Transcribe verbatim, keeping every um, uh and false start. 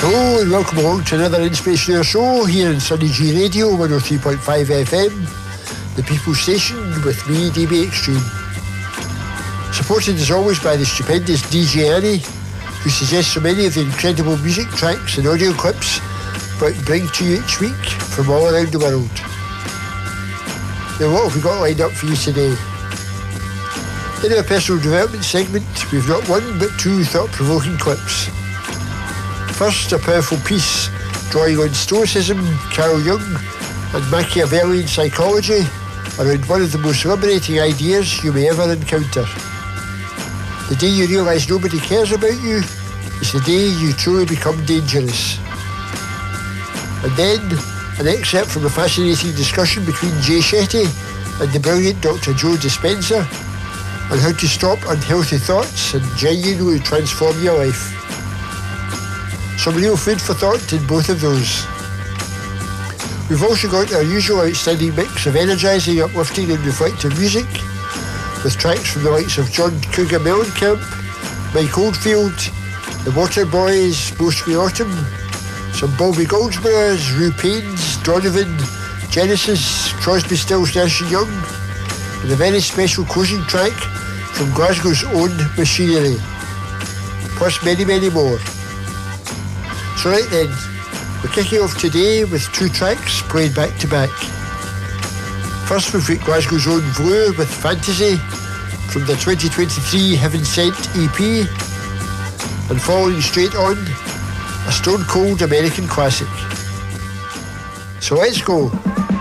Hello and welcome along to another Inspirational Show here in Sunny G Radio one oh three point five F M, the People's Station, with me, D B Extreme. Supported as always by the stupendous D J Annie, who suggests so many of the incredible music tracks and audio clips we bring to you each week from all around the world. Now, what have we got lined up for you today? In our personal development segment, we've not one but two thought-provoking clips. First, a powerful piece drawing on Stoicism, Carl Jung and Machiavellian psychology around one of the most liberating ideas you may ever encounter. The day you realise nobody cares about you is the day you truly become dangerous. And then, an excerpt from a fascinating discussion between Jay Shetty and the brilliant Doctor Joe Dispenza on how to stop unhealthy thoughts and genuinely transform your life. Some real food for thought in both of those. We've also got our usual outstanding mix of energising, uplifting and reflective music, with tracks from the likes of John Cougar Mellencamp, Mike Oldfield, The Waterboys, Mostly Autumn, some Bobby Goldsboroughs, Rue Paynes, Donovan, Genesis, Crosby, Stills, Nash and Young, and a very special closing track from Glasgow's own Machinery, plus many, many more. So right then, we're kicking off today with two tracks played back to back. First we've got Glasgow's own Blue with Fantasy from the twenty twenty-three Heaven Sent E P, and following straight on, a stone cold American classic. So let's go.